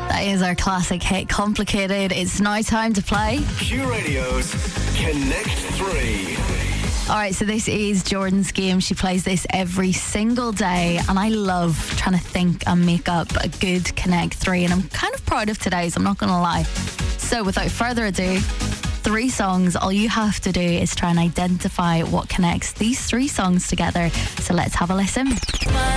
That is our classic hit, Complicated. It's now time to play Q Radio's Connect 3. Alright, so this is Jordan's game. She plays this every single day, and I love trying to think and make up a good Connect 3, and I'm kind of proud of today's, I'm not going to lie. So without further ado, 3 songs. All you have to do is try and identify what connects these 3 songs together. So let's have a listen.